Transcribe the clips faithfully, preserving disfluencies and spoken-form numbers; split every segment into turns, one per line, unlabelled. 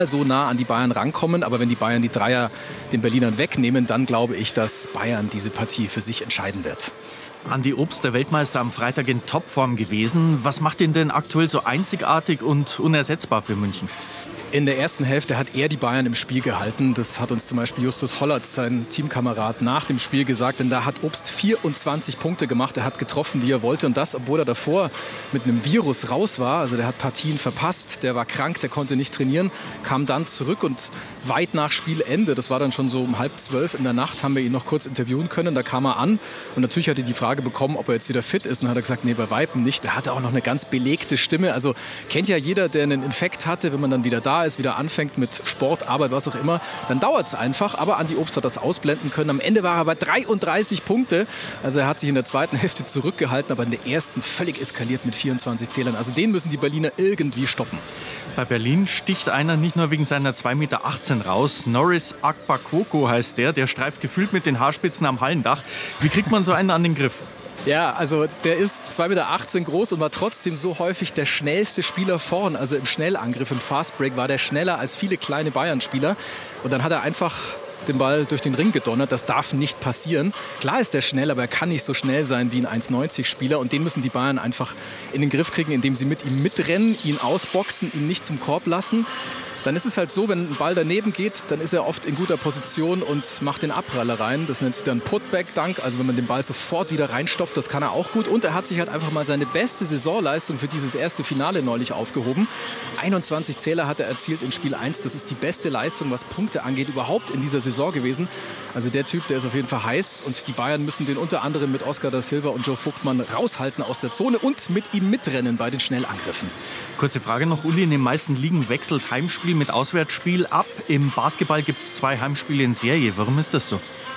so nah an die Bayern rankommen. Aber wenn die Bayern die Dreier den Berlinern wegnehmen, dann glaube ich, dass Bayern diese Partie für sich entscheiden wird.
Andi Obst, der Weltmeister, am Freitag in Topform gewesen. Was macht ihn denn aktuell so einzigartig und unersetzbar für München?
In der ersten Hälfte hat er die Bayern im Spiel gehalten. Das hat uns zum Beispiel Justus Hollert, sein Teamkamerad, nach dem Spiel gesagt. Denn da hat Obst vierundzwanzig Punkte gemacht. Er hat getroffen, wie er wollte. Und das, obwohl er davor mit einem Virus raus war. Also der hat Partien verpasst. Der war krank, der konnte nicht trainieren. Kam dann zurück und weit nach Spielende, das war dann schon so um halb zwölf in der Nacht, haben wir ihn noch kurz interviewen können. Da kam er an und natürlich hat er die Frage bekommen, ob er jetzt wieder fit ist. Und dann hat er gesagt, nee, bei Weitem nicht. Er hatte auch noch eine ganz belegte Stimme. Also kennt ja jeder, der einen Infekt hatte, wenn man dann wieder da ist, wieder anfängt mit Sport, Arbeit, was auch immer, dann dauert es einfach. Aber Andi Obst hat das ausblenden können. Am Ende war er bei dreiunddreißig Punkte. Also er hat sich in der zweiten Hälfte zurückgehalten, aber in der ersten völlig eskaliert mit vierundzwanzig Zählern. Also den müssen die Berliner irgendwie stoppen.
Bei Berlin sticht einer nicht nur wegen seiner zwei Meter achtzehn raus. Norris Akbakoko heißt der. Der streift gefühlt mit den Haarspitzen am Hallendach. Wie kriegt man so einen an den Griff?
Ja, also der ist zwei Meter achtzehn groß und war trotzdem so häufig der schnellste Spieler vorn. Also im Schnellangriff, im Fastbreak war der schneller als viele kleine Bayern-Spieler. Und dann hat er einfach den Ball durch den Ring gedonnert. Das darf nicht passieren. Klar ist er schnell, aber er kann nicht so schnell sein wie ein eins neunzig Spieler. Und den müssen die Bayern einfach in den Griff kriegen, indem sie mit ihm mitrennen, ihn ausboxen, ihn nicht zum Korb lassen. Dann ist es halt so, wenn ein Ball daneben geht, dann ist er oft in guter Position und macht den Abpraller rein. Das nennt sich dann Putback-Dunk, also wenn man den Ball sofort wieder reinstopft, das kann er auch gut. Und er hat sich halt einfach mal seine beste Saisonleistung für dieses erste Finale neulich aufgehoben. einundzwanzig Zähler hat er erzielt in Spiel eins. Das ist die beste Leistung, was Punkte angeht, überhaupt in dieser Saison gewesen. Also der Typ, der ist auf jeden Fall heiß. Und die Bayern müssen den unter anderem mit Oscar da Silva und Joe Vogtmann raushalten aus der Zone und mit ihm mitrennen bei den Schnellangriffen.
Kurze Frage noch, Uli, in den meisten Ligen wechselt Heimspiel mit Auswärtsspiel ab. Im Basketball gibt es zwei Heimspiele in Serie. Warum ist das so?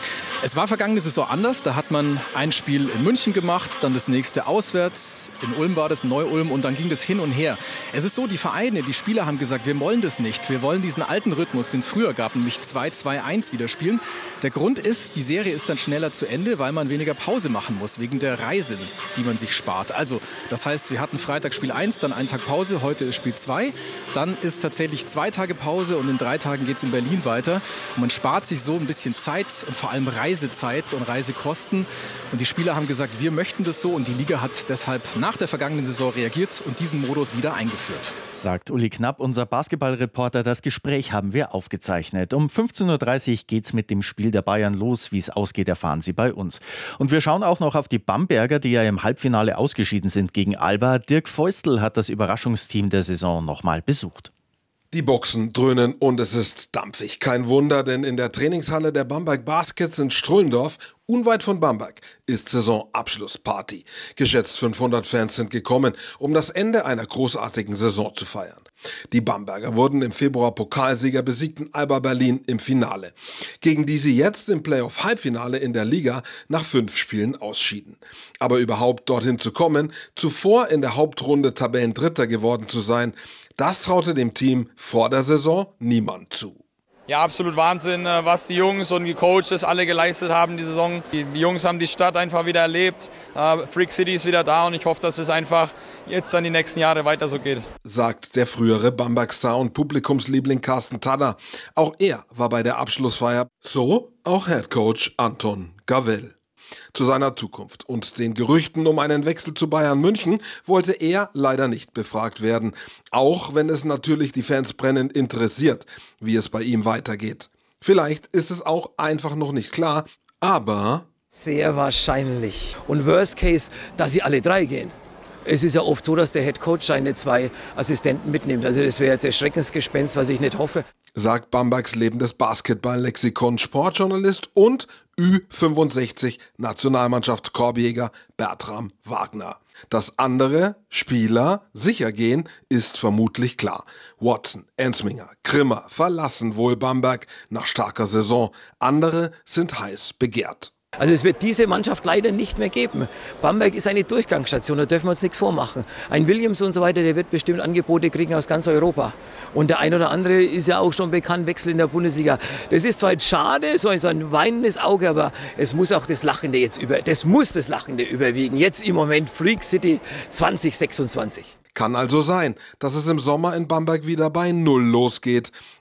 Es war vergangene Saison anders. Da hat man ein Spiel in München gemacht, dann das nächste auswärts. In Ulm war das, Neu-Ulm, und dann ging das hin und her. Es ist so, die Vereine, die Spieler haben gesagt, wir wollen das nicht. Wir wollen diesen alten Rhythmus, den es früher gab, nämlich zwei zwei eins wieder spielen. Der Grund ist, die Serie ist dann schneller zu Ende, weil man weniger Pause machen muss, wegen der Reisen, die man sich spart. Also, das heißt, wir hatten Freitag Spiel eins, dann einen Tag Pause, heute ist Spiel zwei. Dann ist tatsächlich zwei Tage Pause und in drei Tagen geht es in Berlin weiter. Und man spart sich so ein bisschen Zeit und vor allem Reisezeit und Reisekosten. Und die Spieler haben gesagt, wir möchten das so. Und die Liga hat deshalb nach der vergangenen Saison reagiert und diesen Modus wieder eingeführt.
Sagt Uli Knapp, unser Basketballreporter. Das Gespräch haben wir aufgezeichnet. Um fünfzehn Uhr dreißig geht es mit dem Spiel der Bayern los. Wie es ausgeht, erfahren Sie bei uns. Und wir schauen auch noch auf die Bamberger, die ja im Halbfinale ausgeschieden sind gegen Alba. Dirk Feustel hat das Überraschungsteam der Saison noch mal besucht.
Die Boxen dröhnen und es ist dampfig. Kein Wunder, denn in der Trainingshalle der Bamberg Baskets in Strullendorf, unweit von Bamberg, ist Saisonabschlussparty. Geschätzt fünfhundert Fans sind gekommen, um das Ende einer großartigen Saison zu feiern. Die Bamberger wurden im Februar Pokalsieger, besiegten Alba Berlin im Finale, gegen die sie jetzt im Playoff-Halbfinale in der Liga nach fünf Spielen ausschieden. Aber überhaupt dorthin zu kommen, zuvor in der Hauptrunde Tabellendritter geworden zu sein, das traute dem Team vor der Saison niemand zu.
Ja, absolut Wahnsinn, was die Jungs und die Coaches alle geleistet haben die Saison. Die Jungs haben die Stadt einfach wieder erlebt. Freak City ist wieder da und ich hoffe, dass es einfach jetzt dann die nächsten Jahre weiter so geht. Sagt
der frühere Bamberg-Star und Publikumsliebling Carsten Tadder. Auch er war bei der Abschlussfeier. So auch Headcoach Anton Gavell. Zu seiner Zukunft und den Gerüchten um einen Wechsel zu Bayern München wollte er leider nicht befragt werden. Auch wenn es natürlich die Fans brennend interessiert, wie es bei ihm weitergeht. Vielleicht ist es auch einfach noch nicht klar, aber...
Sehr wahrscheinlich. Und worst case, dass sie alle drei gehen. Es ist ja oft so, dass der Headcoach seine zwei Assistenten mitnimmt. Also das wäre jetzt ein Schreckensgespenst, was ich nicht hoffe.
Sagt Bambergs lebendes Basketball-Lexikon Sportjournalist und Ü fünfundsechzig Nationalmannschaftskorbjäger Bertram Wagner. Dass andere Spieler sicher gehen, ist vermutlich klar. Watson, Ensminger, Krimmer verlassen wohl Bamberg nach starker Saison. Andere sind heiß begehrt.
Also es wird diese Mannschaft leider nicht mehr geben. Bamberg ist eine Durchgangsstation, da dürfen wir uns nichts vormachen. Ein Williams und so weiter, der wird bestimmt Angebote kriegen aus ganz Europa. Und der ein oder andere ist ja auch schon bekannt, Wechsel in der Bundesliga. Das ist zwar jetzt schade, so ein, so ein weinendes Auge, aber es muss auch das Lachende jetzt über, das muss das Lachende überwiegen. Jetzt im Moment Freak City zwanzig sechsundzwanzig.
Kann also sein, dass es im Sommer in Bamberg wieder bei Null losgeht.